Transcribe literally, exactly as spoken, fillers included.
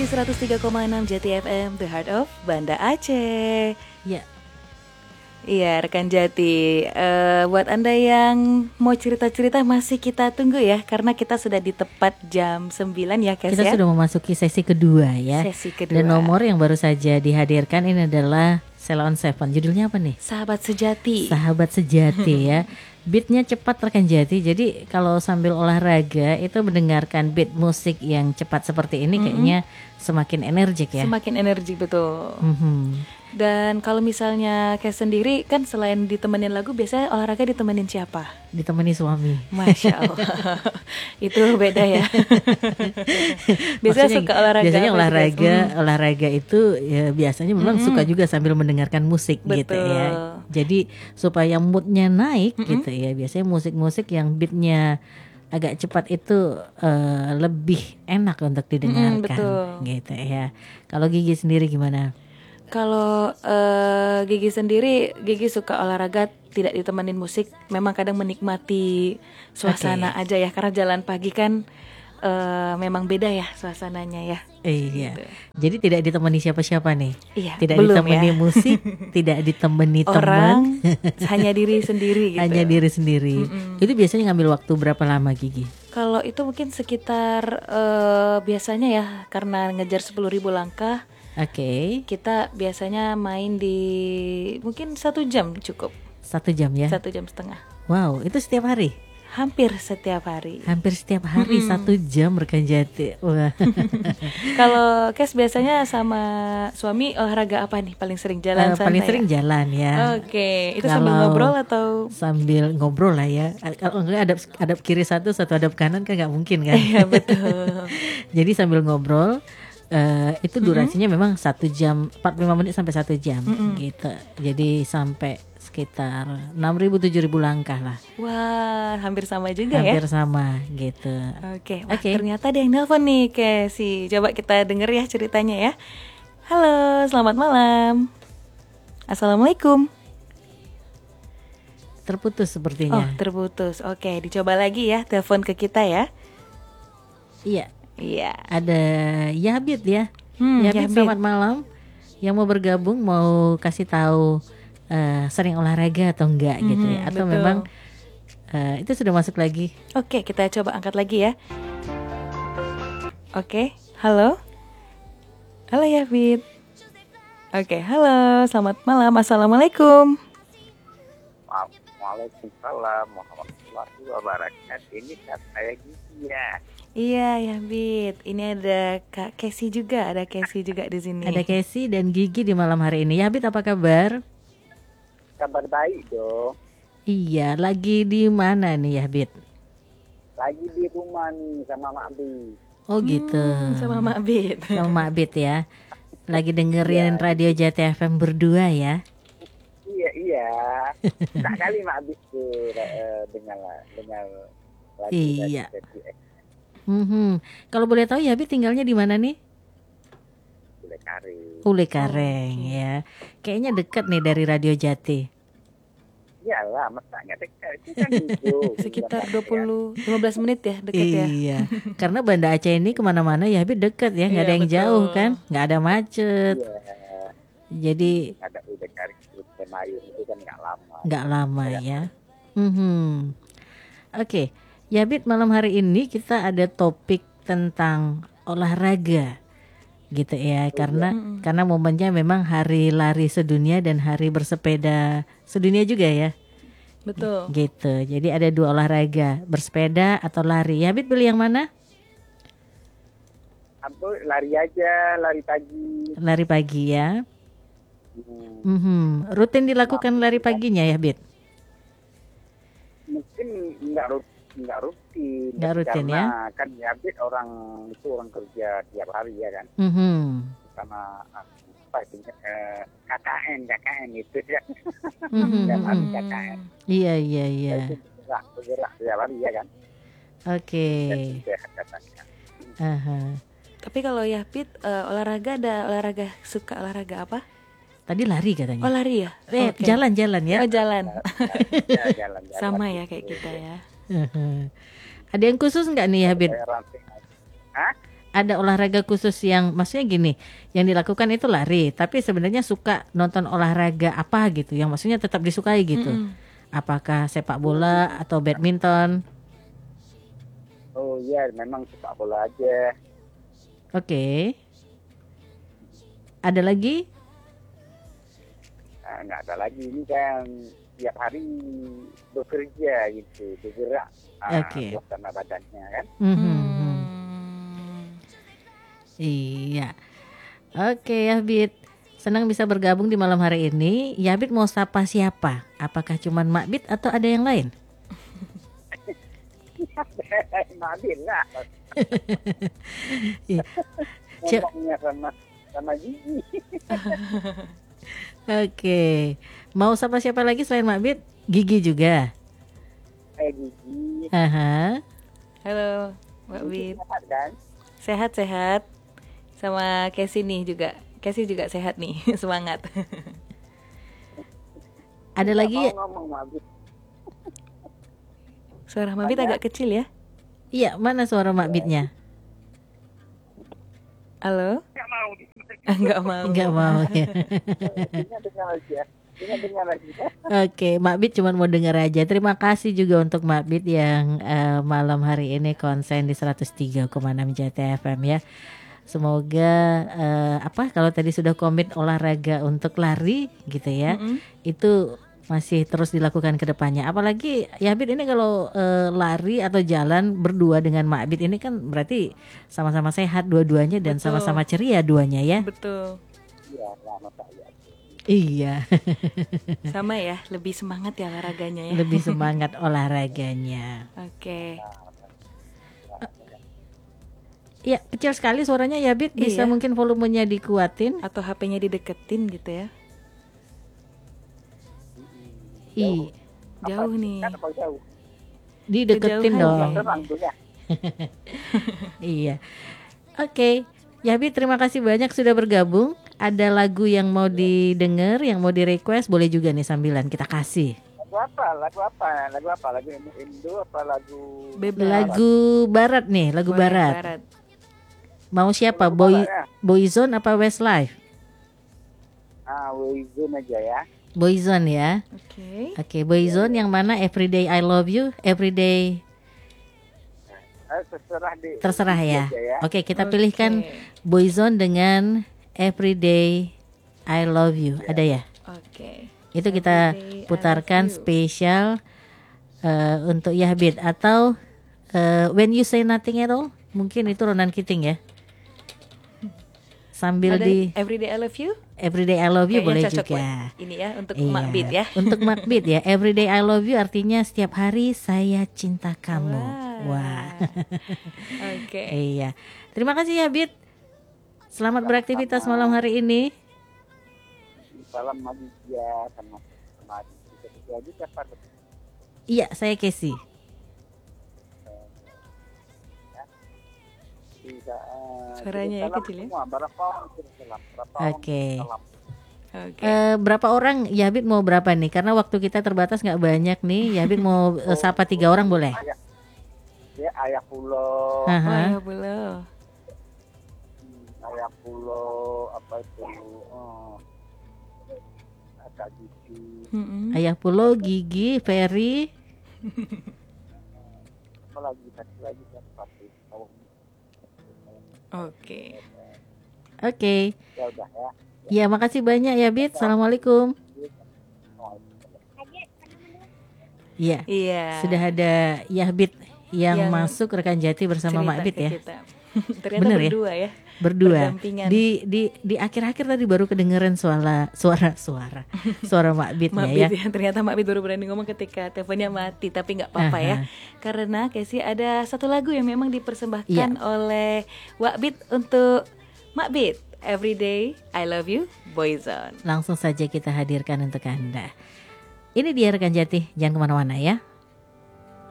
seratus tiga koma enam Jati F M, The Heart of Banda Aceh. Ya. Iya, rekan Jati, uh, buat Anda yang mau cerita-cerita masih kita tunggu ya, karena kita sudah di tepat jam sembilan ya, Kes, Kita ya? sudah memasuki sesi kedua ya. Sesi kedua. Dan nomor yang baru saja dihadirkan ini adalah Sheila on Seven. Judulnya apa nih? Sahabat Sejati. Sahabat Sejati ya. Beatnya cepat rekan Jati. Jadi kalau sambil olahraga itu mendengarkan beat musik yang cepat seperti ini, mm-hmm, kayaknya semakin energik ya. Semakin energik, betul. Mm-hmm. Dan kalau misalnya kayak sendiri kan selain ditemenin lagu, biasanya olahraga ditemenin siapa? Ditemani suami. Masya Allah. Itu beda ya. Biasanya suka olahraga. Biasanya olahraga, hmm. olahraga itu ya biasanya memang mm-hmm. suka juga sambil mendengarkan musik. Betul. Gitu ya. Jadi supaya moodnya naik, mm-hmm, gitu ya. Biasanya musik-musik yang beatnya agak cepat itu uh, lebih enak untuk didengarkan. Mm, betul. Gitu ya. Kalau Gigi sendiri gimana? Kalau uh, Gigi sendiri, Gigi suka olahraga tidak ditemenin musik. Memang kadang menikmati suasana okay. aja ya, karena jalan pagi kan uh, memang beda ya suasananya ya. Iya. Gitu. Jadi tidak ditemani siapa-siapa nih. Iya. Tidak belum ditemani ya. musik, tidak ditemani orang, teman. Hanya diri sendiri gitu. Hanya diri sendiri. Mm-mm. Itu biasanya ngambil waktu berapa lama, Gigi? Kalau itu mungkin sekitar uh, biasanya ya, karena ngejar sepuluh ribu langkah. Oke. Okay. Kita biasanya main di mungkin satu jam cukup. Satu jam ya? Satu jam setengah. Wow, itu setiap hari? Hampir setiap hari. Hampir setiap hari hmm. satu jam rekan Jati. Wah. Kalau Kes biasanya sama suami olahraga apa nih? Paling sering jalan? Uh, paling sering ya? jalan ya. Oke. Okay. Itu kalau sambil ngobrol atau? Sambil ngobrol lah ya. Kalau enggak adab adab kiri satu, satu adab kanan kan nggak mungkin kan? Iya betul. Jadi sambil ngobrol. Uh, itu durasinya mm-hmm. memang satu jam empat puluh lima menit sampai satu jam mm-hmm. gitu. Jadi sampai sekitar enam ribu tujuh ribu langkah lah. Wah, hampir sama juga hampir ya. Hampir sama gitu. Oke. Okay. Oke. Okay. Ternyata ada yang nelpon nih, Kesi. Coba kita denger ya ceritanya ya. Halo, selamat malam. Assalamualaikum. Terputus sepertinya. Oh, terputus. Oke, okay, dicoba lagi ya, telepon ke kita ya. Iya. Iya. Ada Yabit ya. Hmm, Yabit, Yabit, selamat malam. Yang mau bergabung, mau kasih tahu uh, sering olahraga atau enggak hmm, gitu ya. Atau betul. Memang uh, itu sudah masuk lagi. Oke, kita coba angkat lagi ya. Oke, halo. Halo Yabit. Oke, halo. Selamat malam. Assalamualaikum. Waalaikumsalam warahmatullahi wabarakatuh. Ini saya Gigi ya. Iya ya Bit, ini ada Kak Kesi juga, ada Kesi juga di sini. Ada Kesi dan Gigi di malam hari ini. Ya Bit, apa kabar? Kabar baik dong. Iya, lagi di mana nih ya Bit? Lagi di rumah nih sama Mak Bit. Oh gitu. Hmm, sama Mak Bit. Sama Mak Bit ya. Lagi dengerin ya. Radio Jati F M berdua ya. Iya iya. Tak kali Mak Bit tuh uh, dengar dengar lagi. Iya. Hmm, kalau boleh tahu ya, Bi tinggalnya di mana nih? Ulekareng. Ulekareng oh, ya. Kayaknya dekat nih dari Radio Jati. Iyalah, masa nggak dekat? Itu kan itu. Sekitar dua puluh lima belas menit ya dekat ya. Iya. Karena Banda Aceh ini kemana-mana ya, Bi dekat ya, nggak iya, ada yang betul. Jauh kan, nggak ada macet. Iya. Jadi. Ada Ulekareng itu Semayun itu kan nggak lama. Nggak lama ya. ya. Hmm. Oke. Okay. Ya Bit, malam hari ini kita ada topik tentang olahraga gitu ya, karena mm-hmm. karena momennya memang hari lari sedunia dan hari bersepeda sedunia juga ya. Betul. Gitu. Jadi ada dua olahraga, bersepeda atau lari. Ya Bit, pilih yang mana? Aku lari aja, lari pagi. Lari pagi ya. Hmm. Mm-hmm. Rutin dilakukan nah, lari paginya ya Bit? Mungkin enggak rutin. Nggak rutin, nggak rutin karena ya? Kan Yabit orang itu orang kerja tiap hari ya kan, mm-hmm. sama apa itu eh, K K N K K N itu ya, mm-hmm. tiap hari K K N. Iya iya iya. Bergerak bergerak tiap hari ya kan. Oke. Okay. Uh-huh. Tapi kalau Yabit uh, olahraga ada olahraga suka olahraga apa? Tadi lari katanya. Oh lari ya? Eh, okay. Jalan-jalan ya? Oh jalan. Ya, jalan, jalan. Sama ya kayak kita ya. Ada yang khusus nggak nih ya Bit? Hah? ada olahraga khusus yang maksudnya gini, yang dilakukan itu lari, tapi sebenarnya suka nonton olahraga apa gitu, yang maksudnya tetap disukai gitu. Mm-mm. Apakah sepak bola atau badminton? Oh iya, memang sepak bola aja. Oke. Ada lagi? Nah, nggak ada lagi, ini kan tiap hari bekerja gitu, bergerak. Ah, Oke. suasana badannya kan. Mhm. Hmm. Iya. Oke ya Bit. Senang bisa bergabung di malam hari ini. Ya Bit mau sapa siapa? Apakah cuman Mak Bit atau ada yang lain? Nabil lah. Iya. Cia- Ngomongnya sama sama Gigi. Oke. Mau sapa siapa lagi selain Mak Bit? Gigi juga. Eh Gigi. Aha. Halo, Mbak Gigi Bit. sehat kan? Sehat-sehat. Sama Casey nih juga. Casey juga sehat nih, semangat. Ada Nggak lagi? mau ngomong Mabit. Suara Mbak Bit agak kecil ya. Iya, mana suara Mak Bitnya? Halo? Nggak mau. Enggak mau. Enggak mau ya. Dengar dengar aja. Dengar dengar aja. Oke, Mak Bit cuma mau dengar aja. Terima kasih juga untuk Mak Bit yang eh, malam hari ini konsen di seratus tiga koma enam J T F M ya. Semoga eh, apa kalau tadi sudah komit olahraga untuk lari gitu ya, Mm-mm. itu masih terus dilakukan ke depannya. Apalagi ya Bit ini kalau eh, lari atau jalan berdua dengan Mak Bit ini kan berarti sama-sama sehat dua-duanya dan Betul. sama-sama ceria duanya ya. Betul. Iya, lama saya. Iya, Sama ya, lebih semangat ya olahraganya ya. lebih semangat olahraganya. Oke. Ya, kecil sekali suaranya ya Bit. Bisa Iya. mungkin volumenya dikuatin. Atau H P-nya dideketin gitu ya. Ih, Jauh nih. Kan apa jauh? dideketin Kejauhan dong. ya. Terang tuh ya. Iya. Oke. Ya Bit, terima kasih banyak sudah bergabung. Ada lagu yang mau didengar, yang mau di request, boleh juga nih sambilan kita kasih. Lagu apa? Lagu apa? Lagu apa? Lagu Indo apa lagu Bebas. Lagu barat nih, lagu Boleh, barat. barat. Mau siapa? Lagu Boy barat, ya? Boyzone apa Westlife? Ah, Wizun aja ya. Boyzone ya. Oke. Oke, Boyzone yang mana? Everyday I Love You, Everyday Eh, terserah di terserah ya. aja ya. Oke, kita Oke. pilihkan Boyzone dengan Everyday I Love You. Ada ya? Oke. Itu kita Everyday I putarkan Love You. spesial eh, untuk Yahbit atau eh, When You Say Nothing at All. Mungkin itu Ronan Keating ya. Sambil Ada di Everyday I Love You. Everyday I Love You Kayaknya boleh cocok juga. buat ini ya untuk Iya, Mak Bit ya. Untuk Mak Bit ya. Everyday I Love You artinya setiap hari saya cinta kamu. Wah. Wah. Oke. Iya. Terima kasih ya Bit. Selamat beraktivitas malam hari ini. Salam Malaysia sama sama itu aja siapa? Iya, saya Casey. Tidak, eh, Suaranya ya salam kecil ya? semua. Berapa orang kirim salam? Berapa orang Oke. salam? Oke. Eh, berapa orang Yabit mau berapa nih? Karena waktu kita terbatas nggak banyak nih. Yabit mau eh, sapa tiga orang boleh? Ayah, ya ayah pulau, Oh Aha. ya belum. hmm, ayah pulau apa itu? Oh, Kak Gigi, Mm-mm. Ayah Pulau, Gigi, Ferry. apa lagi satu lagi siapa sih? Oh, Oke. Oke. ya udah ya. Ya, makasih banyak ya Bit. Assalamualaikum. Iya. Iya. Sudah ada Yahbit yang, Yang masuk rekan Jati bersama Cerita Mak Bit ke ya. kita. Ternyata Bener ya? berdua ya. Berdua. Berdampingan. Di di di akhir-akhir tadi baru kedengeran suara suara suara suara Mak Bitnya Mak ya. Bit ya. Ternyata Mak Bit baru berani ngomong ketika teleponnya mati. Tapi nggak apa-apa ya. Aha. Karena Casey ada satu lagu yang memang dipersembahkan Iya. oleh Wak Bit untuk Mak Bit. Everyday I Love You, Boyzone. Langsung saja kita hadirkan untuk Anda. Ini dia rekan Jati, jangan kemana-mana ya.